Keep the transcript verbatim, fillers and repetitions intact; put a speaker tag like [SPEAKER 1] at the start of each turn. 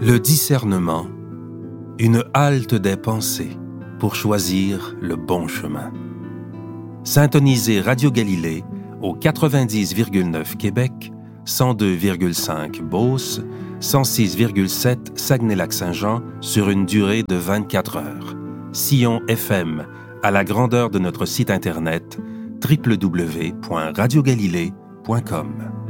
[SPEAKER 1] Le discernement, une halte des pensées pour choisir le bon chemin. Syntonisez Radio Galilée au quatre-vingt-dix virgule neuf Québec, cent deux virgule cinq Beauce, cent six virgule sept Saguenay-Lac-Saint-Jean sur une durée de vingt-quatre heures. Sillon F M à la grandeur de notre site internet w w w point radio galilée point com.